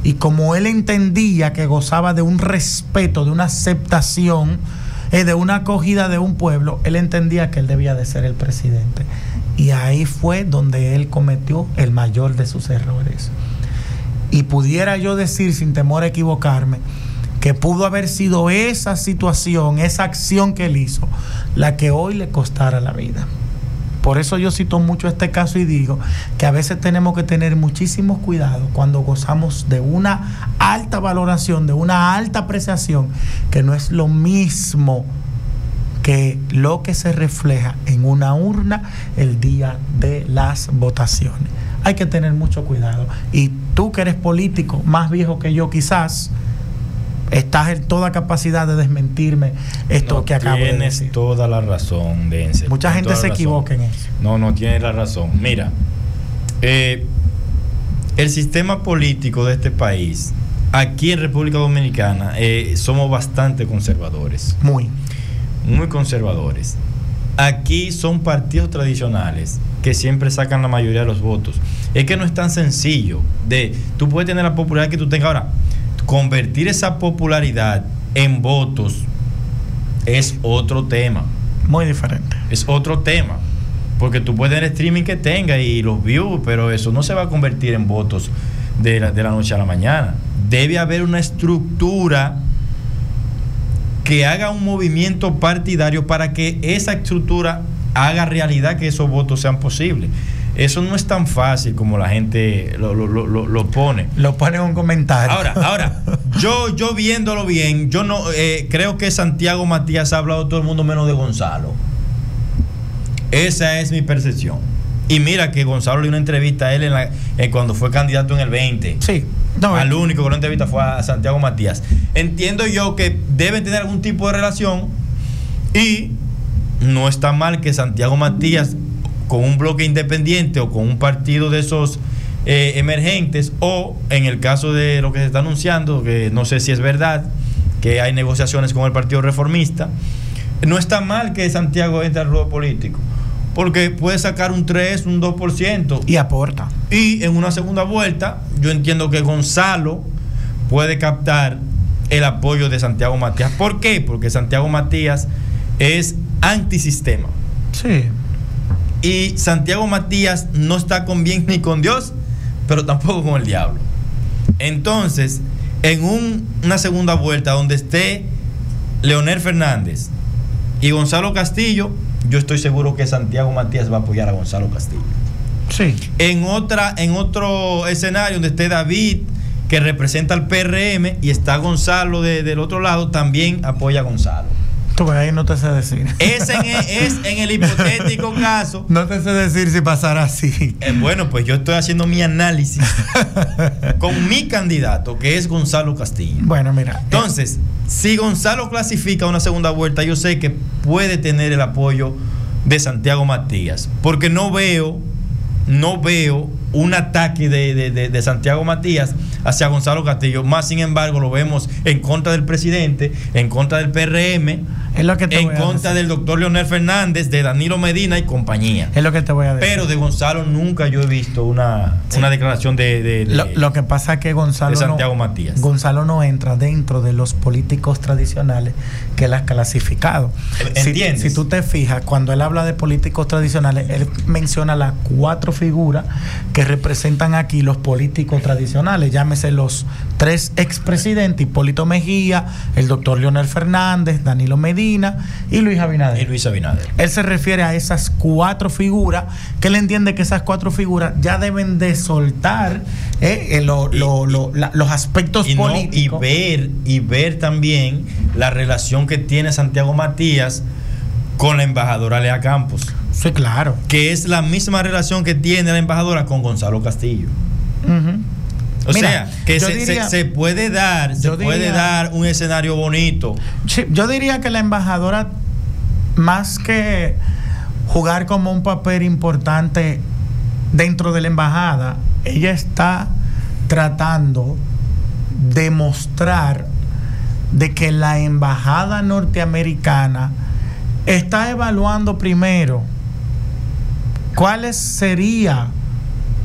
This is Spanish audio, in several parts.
Y como él entendía que gozaba de un respeto, de una aceptación, de una acogida de un pueblo, él entendía que él debía de ser el presidente. Y ahí fue donde él cometió el mayor de sus errores. Y pudiera yo decir, sin temor a equivocarme, que pudo haber sido esa situación, esa acción que él hizo, la que hoy le costara la vida. Por eso yo cito mucho este caso y digo que a veces tenemos que tener muchísimo cuidado cuando gozamos de una alta valoración, de una alta apreciación, que no es lo mismo que lo que se refleja en una urna el día de las votaciones. Hay que tener mucho cuidado. Y tú que eres político, más viejo que yo quizás, estás en toda capacidad de desmentirme esto no, que acabo de decir. Tienes toda la razón, Denzel. Mucha gente se equivoca en eso. No tienes la razón. Mira, el sistema político de este país, aquí en República Dominicana, somos bastante conservadores. Muy conservadores. Aquí son partidos tradicionales que siempre sacan la mayoría de los votos. Es que no es tan sencillo tú puedes tener la popularidad que tú tengas ahora. Convertir esa popularidad en votos es otro tema. Muy diferente. Es otro tema. Porque tú puedes tener streaming que tenga y los views, pero eso no se va a convertir en votos de la noche a la mañana. Debe haber una estructura que haga un movimiento partidario para que esa estructura haga realidad que esos votos sean posibles. Eso no es tan fácil como la gente lo pone. Lo pone en un comentario. Ahora, yo viéndolo bien, yo no creo que Santiago Matías ha hablado todo el mundo menos de Gonzalo. Esa es mi percepción. Y mira que Gonzalo le dio una entrevista a él cuando fue candidato en el 20. Sí. Al único que la entrevista fue a Santiago Matías. Entiendo yo que deben tener algún tipo de relación y no está mal que Santiago Matías, con un bloque independiente o con un partido de esos emergentes, o en el caso de lo que se está anunciando, que no sé si es verdad, que hay negociaciones con el Partido Reformista, no está mal que Santiago entre al ruedo político, porque puede sacar un 3, un 2%. Y aporta. Y en una segunda vuelta, yo entiendo que Gonzalo puede captar el apoyo de Santiago Matías. ¿Por qué? Porque Santiago Matías es antisistema. Sí. Y Santiago Matías no está con bien ni con Dios, pero tampoco con el diablo. Entonces, en una segunda vuelta donde esté Leonel Fernández y Gonzalo Castillo, yo estoy seguro que Santiago Matías va a apoyar a Gonzalo Castillo. Sí. En otro escenario donde esté David, que representa al PRM, y está Gonzalo del otro lado, también apoya a Gonzalo. Ahí no te sé decir. Es en el hipotético caso. No te sé decir si pasará así. Bueno, pues yo estoy haciendo mi análisis con mi candidato, que es Gonzalo Castillo. Bueno, mira. Entonces, si Gonzalo clasifica una segunda vuelta, yo sé que puede tener el apoyo de Santiago Matías, porque no veo un ataque de Santiago Matías hacia Gonzalo Castillo. Más sin embargo, lo vemos en contra del presidente, en contra del PRM, es lo que te en contra del doctor Leonel Fernández, de Danilo Medina y compañía. Es lo que te voy a decir. Pero de Gonzalo nunca yo he visto una declaración lo que pasa es que Gonzalo de Santiago Matías. Gonzalo no entra dentro de los políticos tradicionales que él ha clasificado. ¿Entiendes? Si tú te fijas, cuando él habla de políticos tradicionales, él menciona las 4 figuras que representan aquí los políticos tradicionales. Llámese los 3 expresidentes: Hipólito Mejía, el doctor Leonel Fernández, Danilo Medina y Luis Abinader. Él se refiere a esas 4 figuras, que él entiende que esas 4 figuras ya deben de soltar los aspectos políticos. Y ver también la relación que tiene Santiago Matías con la embajadora Lea Campos. Sí, claro. Que es la misma relación que tiene la embajadora con Gonzalo Castillo. O sea, que se puede dar un escenario bonito. Sí, yo diría que la embajadora, más que jugar como un papel importante dentro de la embajada, ella está tratando de mostrar de que la embajada norteamericana está evaluando primero cuáles sería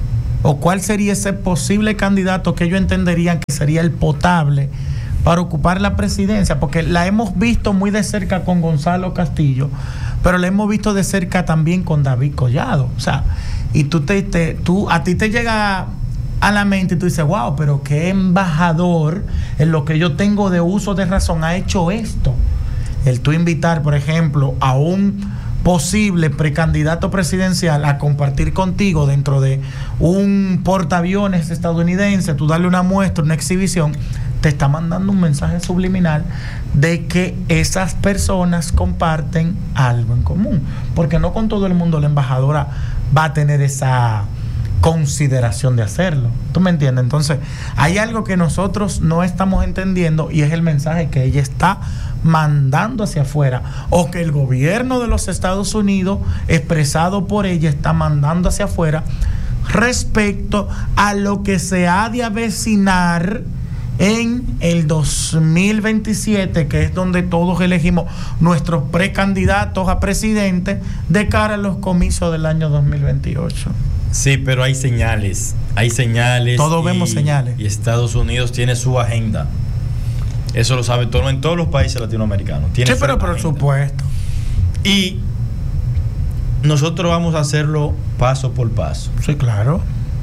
o cuál sería ese posible candidato que ellos entenderían que sería el potable para ocupar la presidencia, porque la hemos visto muy de cerca con Gonzalo Castillo, pero la hemos visto de cerca también con David Collado. O sea, y a ti te llega a la mente y tú dices, wow, pero qué embajador en lo que yo tengo de uso de razón ha hecho esto. El tú invitar, por ejemplo, a un posible precandidato presidencial a compartir contigo dentro de un portaaviones estadounidense, tú darle una muestra, una exhibición, te está mandando un mensaje subliminal de que esas personas comparten algo en común, porque no con todo el mundo la embajadora va a tener esa consideración de hacerlo. ¿Tú me entiendes? Entonces, hay algo que nosotros no estamos entendiendo y es el mensaje que ella está mandando hacia afuera, o que el gobierno de los Estados Unidos, expresado por ella, está mandando hacia afuera respecto a lo que se ha de avecinar en el 2027, que es donde todos elegimos nuestros precandidatos a presidente de cara a los comicios del año 2028. Sí, pero hay señales. Todos vemos señales. Y Estados Unidos tiene su agenda. Eso lo sabe todo en todos los países latinoamericanos. Sí, pero por supuesto. Y nosotros vamos a hacerlo paso por paso. Sí, claro.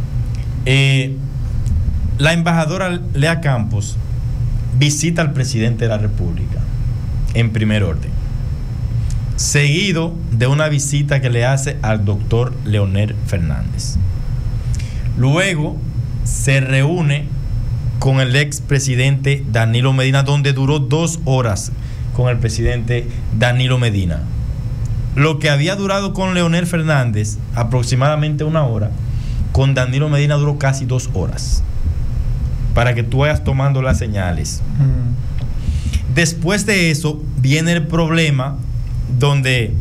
La embajadora Lea Campos visita al presidente de la República en primer orden, seguido de una visita que le hace al doctor Leonel Fernández. Luego se reúne con el expresidente Danilo Medina, donde duró 2 horas con el presidente Danilo Medina. Lo que había durado con Leonel Fernández aproximadamente 1 hora, con Danilo Medina duró casi 2 horas. Para que tú vayas tomando las señales. Después de eso viene el problema donde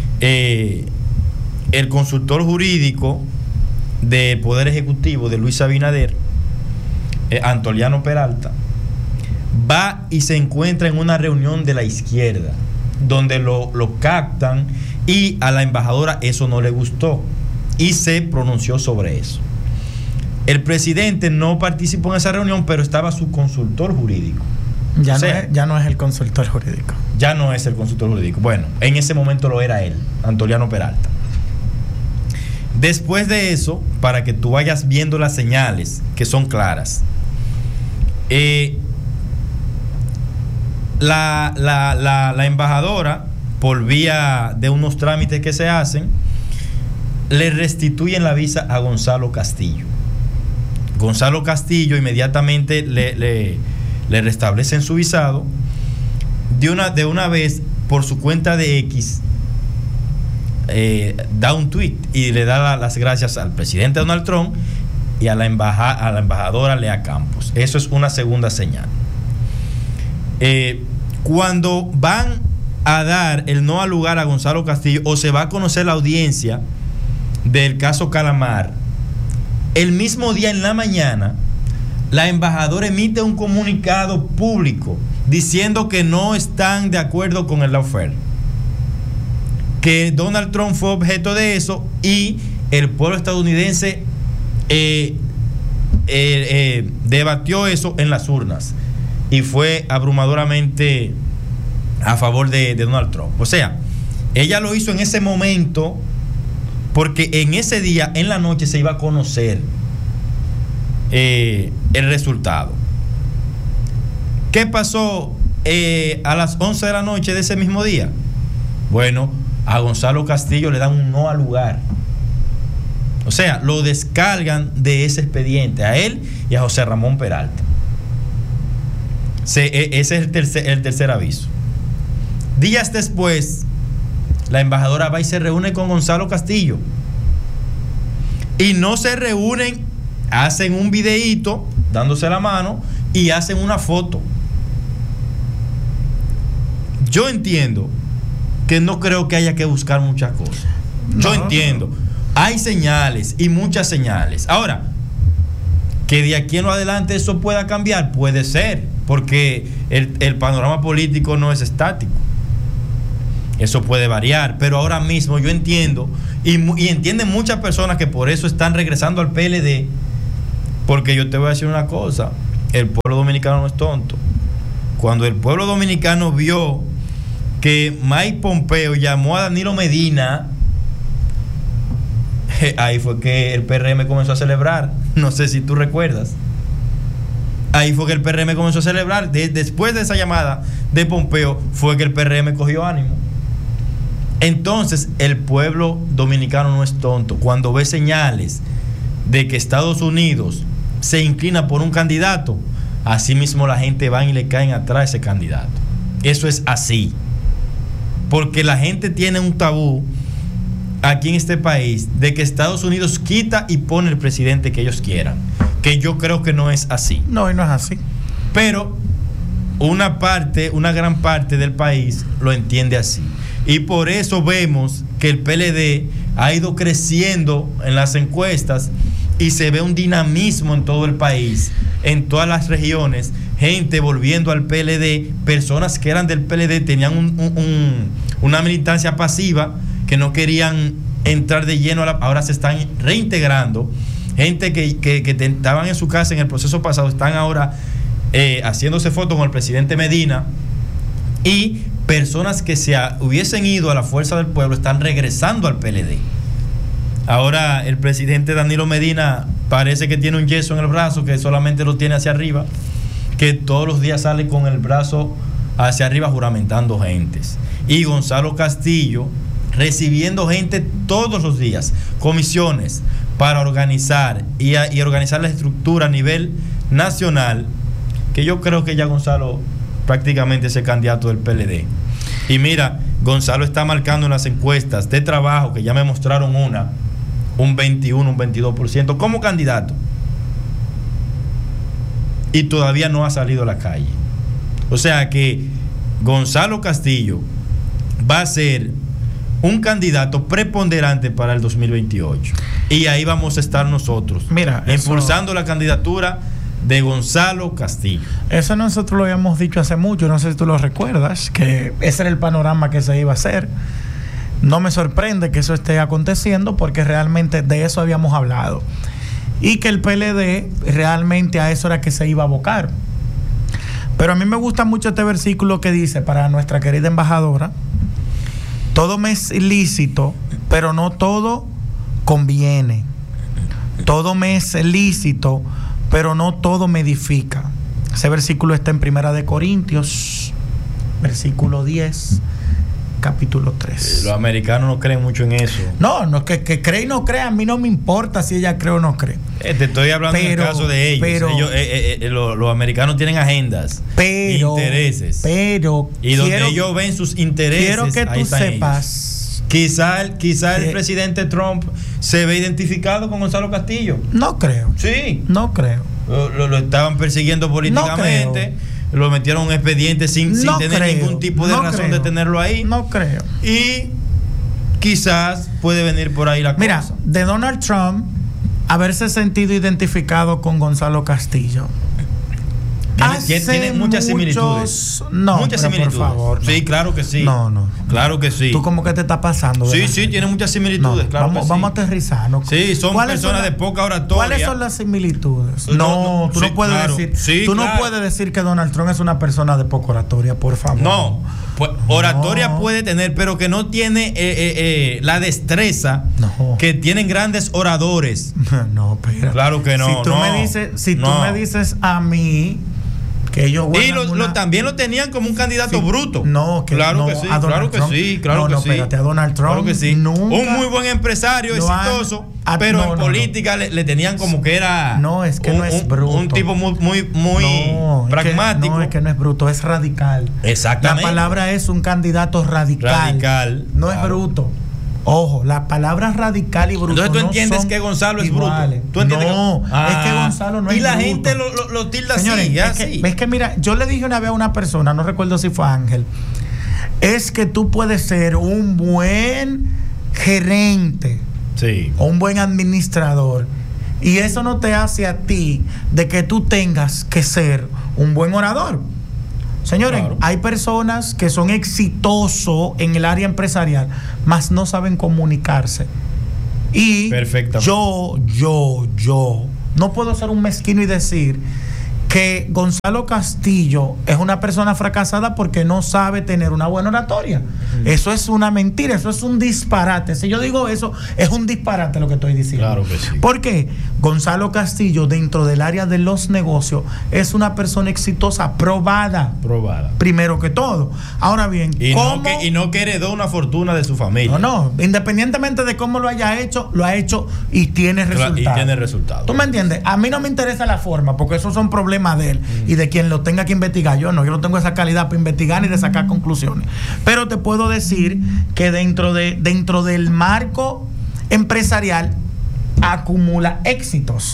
el consultor jurídico del Poder Ejecutivo de Luis Abinader, Antoliano Peralta, va y se encuentra en una reunión de la izquierda donde lo captan, y a la embajadora eso no le gustó y se pronunció sobre eso. El presidente no participó en esa reunión, pero estaba su consultor jurídico. Ya no es el consultor jurídico. Ya no es el consultor jurídico. Bueno, en ese momento lo era él, Antoliano Peralta. Después de eso, para que tú vayas viendo las señales que son claras, la embajadora, por vía de unos trámites que se hacen, le restituyen la visa a Gonzalo Castillo. Gonzalo Castillo inmediatamente le restablecen su visado. De una vez, por su cuenta de X, da un tweet y le da las gracias al presidente Donald Trump y a la embajadora Lea Campos. Eso es una segunda señal. Cuando van a dar el no al lugar a Gonzalo Castillo, o se va a conocer la audiencia del caso Calamar, el mismo día en la mañana, la embajadora emite un comunicado público diciendo que no están de acuerdo con el lawfare, que Donald Trump fue objeto de eso y el pueblo estadounidense debatió eso en las urnas y fue abrumadoramente a favor de Donald Trump. O sea, ella lo hizo en ese momento porque en ese día, en la noche, se iba a conocer el resultado. ¿Qué pasó a las 11 de la noche de ese mismo día? Bueno, a Gonzalo Castillo le dan un no al lugar. O sea, lo descargan de ese expediente, a él y a José Ramón Peralta. Ese es el tercer aviso. Días después, la embajadora va y se reúne con Gonzalo Castillo. Y no se reúnen, hacen un videíto dándose la mano y hacen una foto. Yo entiendo que no creo que haya que buscar muchas cosas. Yo entiendo. Hay señales y muchas señales. Ahora, que de aquí en adelante eso pueda cambiar, puede ser, porque el panorama político no es estático. Eso puede variar, pero ahora mismo yo entiendo, y entienden muchas personas que por eso están regresando al PLD, porque yo te voy a decir una cosa, el pueblo dominicano no es tonto. Cuando el pueblo dominicano vio que Mike Pompeo llamó a Danilo Medina, ahí fue que el PRM comenzó a celebrar. No sé si tú recuerdas. Ahí fue que el PRM comenzó a celebrar. Después de esa llamada de Pompeo fue que el PRM cogió ánimo. Entonces el pueblo dominicano no es tonto. Cuando ve señales de que Estados Unidos se inclina por un candidato, así mismo la gente va y le caen atrás a ese candidato. Eso es así. Porque la gente tiene un tabú aquí en este país de que Estados Unidos quita y pone el presidente que ellos quieran, que yo creo que no es así. No, y no es así. Pero una gran parte del país lo entiende así. Y por eso vemos que el PLD ha ido creciendo en las encuestas y se ve un dinamismo en todo el país, en todas las regiones, gente volviendo al PLD, personas que eran del PLD tenían una militancia pasiva, que no querían entrar de lleno, ahora se están reintegrando. Gente que estaban en su casa en el proceso pasado, están ahora haciéndose fotos con el presidente Medina, y personas que se hubiesen ido a la fuerza del pueblo están regresando al PLD. Ahora el presidente Danilo Medina parece que tiene un yeso en el brazo, que solamente lo tiene hacia arriba, que todos los días sale con el brazo hacia arriba juramentando gentes. Y Gonzalo Castillo recibiendo gente todos los días, comisiones para organizar y organizar la estructura a nivel nacional, que yo creo que ya Gonzalo prácticamente es el candidato del PLD. Y mira, Gonzalo está marcando en las encuestas de trabajo, que ya me mostraron un 21, un 22% como candidato, y todavía no ha salido a la calle. O sea que Gonzalo Castillo va a ser un candidato preponderante para el 2028, y ahí vamos a estar nosotros, mira, impulsando la candidatura de Gonzalo Castillo. Eso nosotros lo habíamos dicho hace mucho, no sé si tú lo recuerdas, que ese era el panorama que se iba a hacer. No me sorprende que eso esté aconteciendo, porque realmente de eso habíamos hablado, y que el PLD realmente a eso era que se iba a abocar. Pero a mí me gusta mucho este versículo que dice, para nuestra querida embajadora: todo me es lícito, pero no todo conviene. Todo me es lícito, pero no todo me edifica. Ese versículo está en 1 Corintios, versículo 10, capítulo 3. Los americanos no creen mucho en eso. No, que cree y no cree, a mí no me importa si ella cree o no cree. Te estoy hablando en el caso de ellos. Los americanos tienen agendas, intereses. Y donde ellos ven sus intereses, quiero que tú sepas. Quizá el presidente Trump se ve identificado con Gonzalo Castillo. No creo. Sí. No creo. Lo estaban persiguiendo políticamente. No, lo metieron en un expediente sin tener ningún tipo de razón de tenerlo ahí. No creo. Y quizás puede venir por ahí la cosa. Mira, de Donald Trump haberse sentido identificado con Gonzalo Castillo. Tiene muchas similitudes. No, muchas similitudes. Por favor, no. Sí, claro que sí. No. Claro que sí. Tú como que te está pasando. Sí, tiene muchas similitudes. No, claro vamos a aterrizar. ¿No? Sí, son personas de poca oratoria. ¿Cuáles son las similitudes? Tú no puedes decir. Sí, tú no puedes decir que Donald Trump es una persona de poca oratoria, por favor. No, pues, oratoria puede tener, pero que no tiene la destreza que tienen grandes oradores. No, pero claro que no. Si tú me dices a mí que ellos también lo tenían como un candidato bruto. Claro que sí. Espérate, a Donald Trump. Claro que sí. Nunca, un muy buen empresario, exitoso, pero en política le tenían como que era. No, es que no es bruto. Un tipo muy pragmático. Es que no es bruto, es radical. Exactamente. La palabra es un candidato radical. No es bruto. Ojo, las palabras radical y bruto. Entonces tú entiendes que Gonzalo es iguales. Bruto. ¿Tú entiendes es que Gonzalo no es bruto. Y la gente lo tilda. Señores, así. Es que mira, yo le dije una vez a una persona, no recuerdo si fue Ángel, es que tú puedes ser un buen gerente, o un buen administrador, y eso no te hace a ti de que tú tengas que ser un buen orador. O Señores, Claro. hay personas que son exitosos en el área empresarial, mas no saben comunicarse. Y Perfectamente. yo no puedo ser un mezquino y decir que Gonzalo Castillo es una persona fracasada porque no sabe tener una buena oratoria. Eso es una mentira, eso es un disparate. Si yo digo eso, es un disparate lo que estoy diciendo. Claro que sí. ¿Por qué? Gonzalo Castillo, dentro del área de los negocios, es una persona exitosa, probada, primero que todo. Ahora bien, Y ¿cómo? no que heredó una fortuna de su familia. No, independientemente de cómo lo haya hecho, lo ha hecho y tiene resultados. Y tiene resultados. ¿Tú me entiendes? A mí no me interesa la forma, porque esos son problemas de él y de quien lo tenga que investigar. Yo no tengo esa calidad para investigar ni de sacar conclusiones. Pero te puedo decir que dentro del marco empresarial acumula éxitos.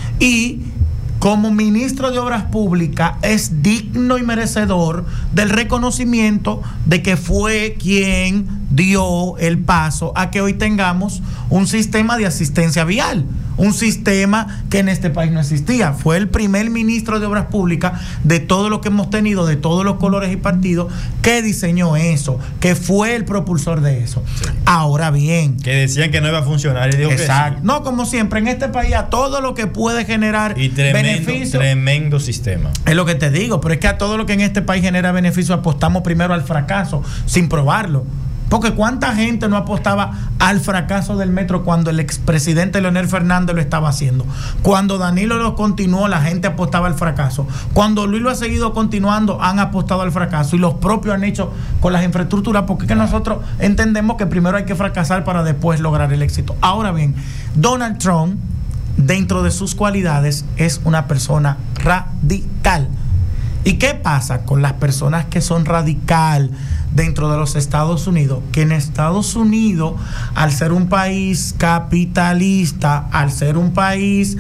Y como ministro de Obras Públicas es digno y merecedor del reconocimiento de que fue quien dio el paso a que hoy tengamos un sistema de asistencia vial, un sistema que en este país no existía. Fue el primer ministro de Obras Públicas de todo lo que hemos tenido, de todos los colores y partidos, que diseñó eso, que fue el propulsor de eso. Sí. Ahora bien, Que decían que no iba a funcionar y dijo exacto. que sí. No, como siempre, en este país a todo lo que puede generar Y beneficio. tremendo sistema. Es lo que te digo, pero es que a todo lo que en este país genera beneficio apostamos primero al fracaso, sin probarlo. Porque cuánta gente no apostaba al fracaso del metro cuando el expresidente Leonel Fernández lo estaba haciendo. Cuando Danilo lo continuó, la gente apostaba al fracaso. Cuando Luis lo ha seguido continuando, han apostado al fracaso. Y los propios han hecho con las infraestructuras, porque es que nosotros entendemos que primero hay que fracasar para después lograr el éxito. Ahora bien, Donald Trump, dentro de sus cualidades, es una persona radical. ¿Y qué pasa con las personas que son radical dentro de los Estados Unidos? Que en Estados Unidos, al ser un país capitalista, al ser un país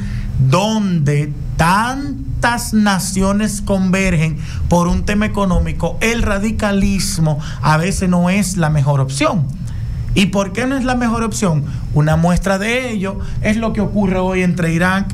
donde tantas naciones convergen por un tema económico, el radicalismo a veces no es la mejor opción. ¿Y por qué no es la mejor opción? Una muestra de ello es lo que ocurre hoy entre Irán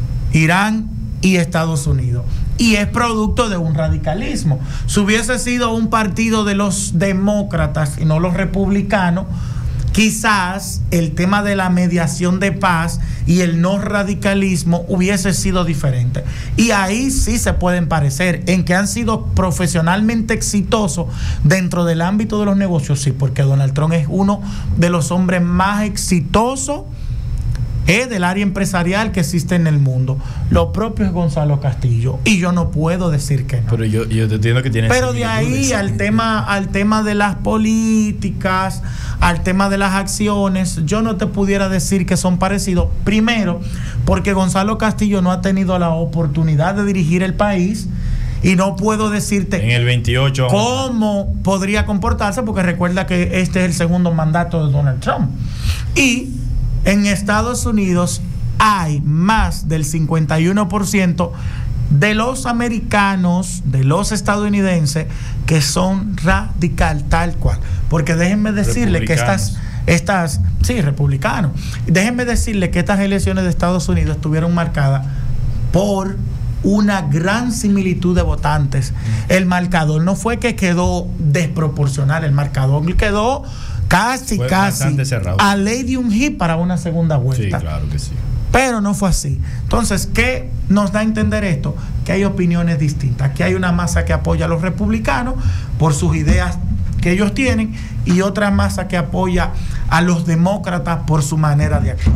y Estados Unidos. Y es producto de un radicalismo. Si hubiese sido un partido de los demócratas y no los republicanos, quizás el tema de la mediación de paz y el no radicalismo hubiese sido diferente. Y ahí sí se pueden parecer, en que han sido profesionalmente exitosos dentro del ámbito de los negocios, sí, porque Donald Trump es uno de los hombres más exitosos del área empresarial que existe en el mundo. Lo propio es Gonzalo Castillo, y yo no puedo decir que no. Pero yo te entiendo que tiene. Pero de ahí al tema de las políticas, al tema de las acciones, yo no te pudiera decir que son parecidos. Primero, porque Gonzalo Castillo no ha tenido la oportunidad de dirigir el país, y no puedo decirte en el 28 cómo podría comportarse, porque recuerda que este es el segundo mandato de Donald Trump. Y en Estados Unidos hay más del 51% de los americanos, de los estadounidenses, que son radical, tal cual. Porque déjenme decirle que republicanos. Déjenme decirle que estas elecciones de Estados Unidos estuvieron marcadas por una gran similitud de votantes. El marcador no fue que quedó desproporcional, el marcador quedó casi a ley de un hit para una segunda vuelta. Sí, claro que sí. Pero no fue así. Entonces, ¿qué nos da a entender esto? Que hay opiniones distintas, que hay una masa que apoya a los republicanos por sus ideas que ellos tienen, y otra masa que apoya a los demócratas por su manera de actuar.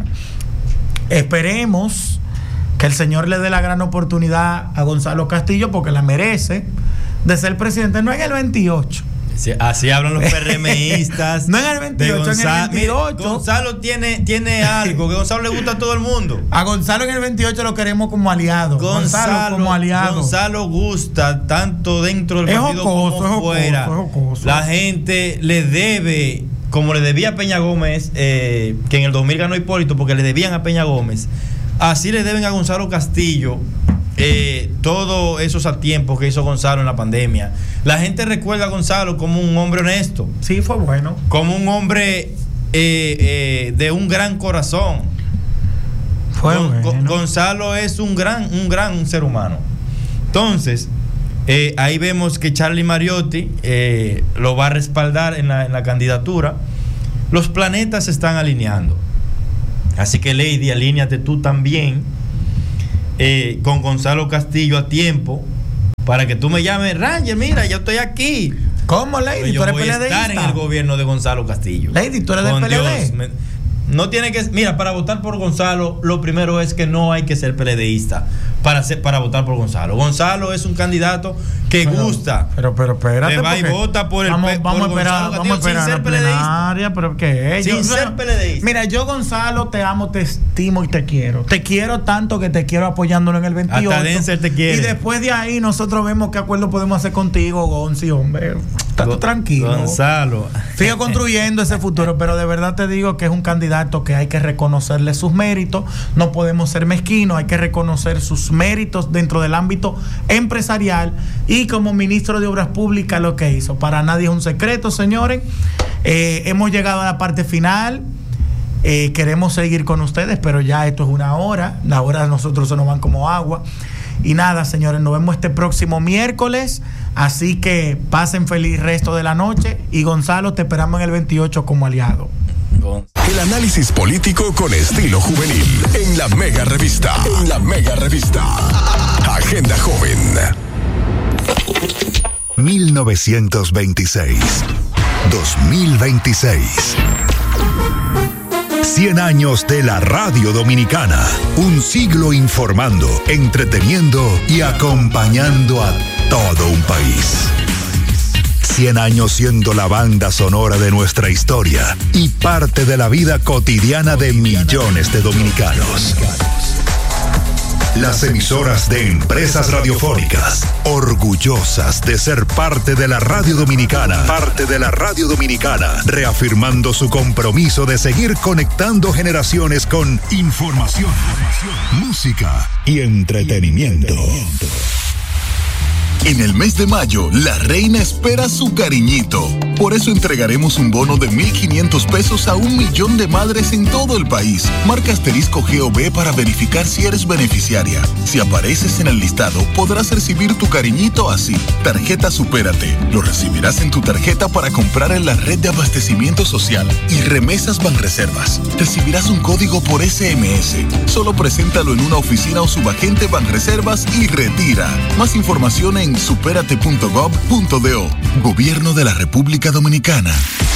Esperemos que el Señor le dé la gran oportunidad a Gonzalo Castillo, porque la merece, de ser presidente, no en el 28. Sí, así hablan los PRMistas. No en el 28, en el 28. Mira, Gonzalo tiene algo, que a Gonzalo le gusta a todo el mundo. A Gonzalo en el 28 lo queremos como aliado. Gonzalo como aliado. Gonzalo gusta tanto dentro del partido como fuera. La gente le debe, como le debía a Peña Gómez, que en el 2000 ganó Hipólito porque le debían a Peña Gómez. Así le deben a Gonzalo Castillo todos esos atiempos que hizo Gonzalo en la pandemia. La gente recuerda a Gonzalo como un hombre honesto. Sí, fue bueno. Como un hombre de un gran corazón. Fue bueno. Gonzalo es un gran ser humano. Entonces, Ahí vemos que Charlie Mariotti lo va a respaldar en la candidatura. Los planetas se están alineando. Así que, Lady, alíñate tú también con Gonzalo Castillo a tiempo para que tú me llames, Ranger, mira, yo estoy aquí. ¿Cómo, Lady? Yo ¿Tú eres voy a estar en el gobierno de Gonzalo Castillo. Lady, ¿tú eres del PLD? No tiene que... Mira, para votar por Gonzalo, lo primero es que no hay que ser PLDista para votar por Gonzalo. Gonzalo es un candidato que gusta. Pero espérate. Te va y vota por vamos a esperar sin ser plenaria, pero ¿qué? Sin ser PLDista. Mira, yo, Gonzalo, te amo, te estimo y te quiero. Te quiero tanto que te quiero apoyándolo en el 28. Hasta Denzel te quiere. Y después de ahí nosotros vemos qué acuerdo podemos hacer contigo, Gonzi, hombre. Está tú tranquilo. Gonzalo. Sigue construyendo ese futuro, pero de verdad te digo que es un candidato que hay que reconocerle sus méritos. No podemos ser mezquinos, hay que reconocer sus méritos dentro del ámbito empresarial y como ministro de Obras Públicas lo que hizo. Para nadie es un secreto, señores. Hemos llegado a la parte final. Queremos seguir con ustedes, pero ya esto es una hora. Las horas de nosotros se nos van como agua. Y nada, señores, nos vemos este próximo miércoles. Así que pasen feliz resto de la noche. Y Gonzalo, te esperamos en el 28 como aliado. El análisis político con estilo juvenil en la Mega Revista. Agenda Joven. 1926. 2026. 100 años de la radio dominicana. Un siglo informando, entreteniendo y acompañando a todo un país. 100 años siendo la banda sonora de nuestra historia y parte de la vida cotidiana de millones de dominicanos. Las emisoras de Empresas Radiofónicas, orgullosas de ser parte de la radio dominicana, reafirmando su compromiso de seguir conectando generaciones con información, música y entretenimiento. En el mes de mayo, la reina espera su cariñito. Por eso entregaremos un bono de 1,500 pesos a 1 millón de madres en todo el país. Marca *GOV para verificar si eres beneficiaria. Si apareces en el listado, podrás recibir tu cariñito así. Tarjeta Supérate. Lo recibirás en tu tarjeta para comprar en la red de abastecimiento social. Y Remesas Banreservas. Recibirás un código por SMS. Solo preséntalo en una oficina o subagente Banreservas y retira. Más información en superate.gov.do. Gobierno de la República Dominicana.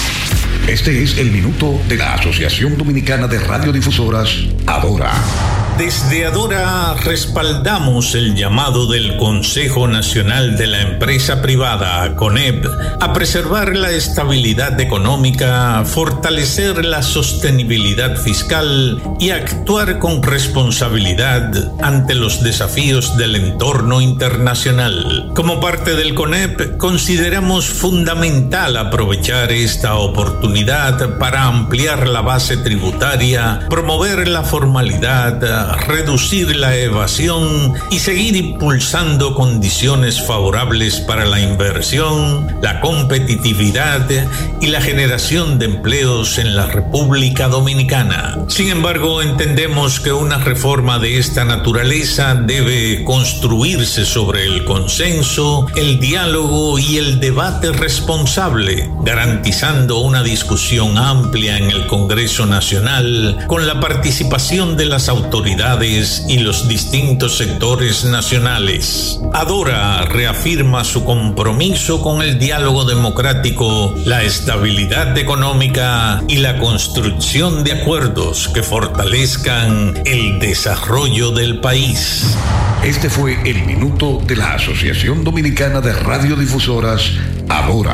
Este es el minuto de la Asociación Dominicana de Radiodifusoras, Adora. Desde Adora respaldamos el llamado del Consejo Nacional de la Empresa Privada, CONEP, a preservar la estabilidad económica, fortalecer la sostenibilidad fiscal y actuar con responsabilidad ante los desafíos del entorno internacional. Como parte del CONEP, consideramos fundamental aprovechar esta oportunidad para ampliar la base tributaria, promover la formalidad, reducir la evasión y seguir impulsando condiciones favorables para la inversión, la competitividad y la generación de empleos en la República Dominicana. Sin embargo, entendemos que una reforma de esta naturaleza debe construirse sobre el consenso, el diálogo y el debate responsable, garantizando una discusión amplia en el Congreso Nacional con la participación de las autoridades y los distintos sectores nacionales. Adora reafirma su compromiso con el diálogo democrático, la estabilidad económica y la construcción de acuerdos que fortalezcan el desarrollo del país. Este fue el minuto de la Asociación Dominicana de Radiodifusoras, Adora.